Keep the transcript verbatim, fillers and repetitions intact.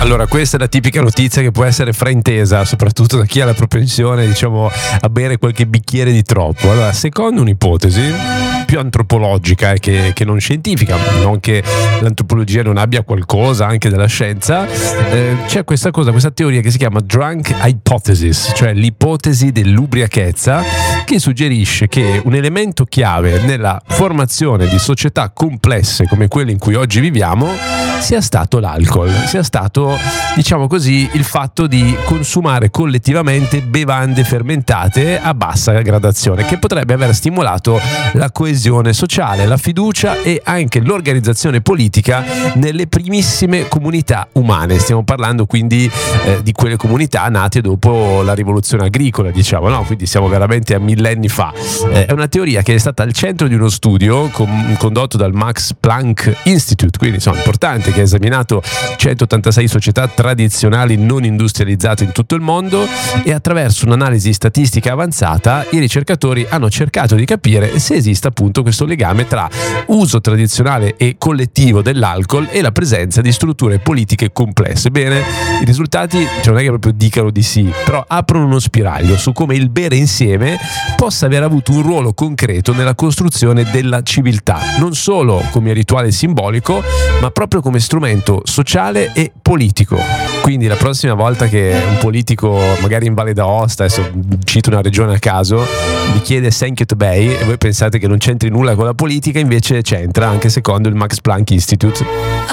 Allora, questa è la tipica notizia che può essere fraintesa, soprattutto da chi ha la propensione, diciamo, a bere qualche bicchiere di troppo. Allora, secondo un'ipotesi più antropologica eh, che, che non scientifica, non che l'antropologia non abbia qualcosa anche della scienza, eh, c'è questa cosa, questa teoria che si chiama drunk hypothesis, cioè l'ipotesi dell'ubriachezza, che suggerisce che un elemento chiave nella formazione di società complesse come quelle in cui oggi viviamo sia stato l'alcol, sia stato, diciamo così, il fatto di consumare collettivamente bevande fermentate a bassa gradazione, che potrebbe aver stimolato la coesione sociale, la fiducia e anche l'organizzazione politica nelle primissime comunità umane. Stiamo parlando quindi eh, di quelle comunità nate dopo la rivoluzione agricola, diciamo, no? Quindi siamo veramente a millenni fa. Eh, è una teoria che è stata al centro di uno studio con, condotto dal Max Planck Institute, quindi insomma importante, che ha esaminato centottantasei società tradizionali non industrializzate in tutto il mondo, e attraverso un'analisi statistica avanzata i ricercatori hanno cercato di capire se esiste appunto questo legame tra uso tradizionale e collettivo dell'alcol e la presenza di strutture politiche complesse. Bene, i risultati cioè, non è che proprio dicano di sì, però aprono uno spiraglio su come il bere insieme possa aver avuto un ruolo concreto nella costruzione della civiltà, non solo come rituale simbolico, ma proprio come strumento sociale e politico. Quindi la prossima volta che un politico, magari in Valle d'Aosta, adesso cito una regione a caso, vi chiede Sankt Bay e voi pensate che non c'entri nulla con la politica, invece c'entra, anche secondo il Max Planck Institute.